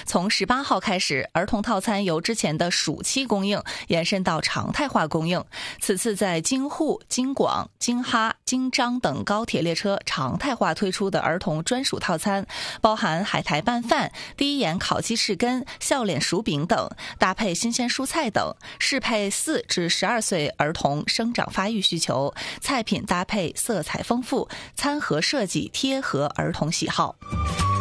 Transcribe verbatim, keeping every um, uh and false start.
从十八号开始，儿童套餐由之前的暑期供应延伸到常态化供应。此次在京沪、京广、京哈、京张等高铁列车常态化推出的儿童专属套餐，包含海苔拌饭、第一眼烤鸡翅根、笑脸薯饼等，搭配新鲜蔬菜等，适配四至十二岁儿童生长发育需求。菜品搭配色彩丰富，餐盒设计贴合儿童喜好。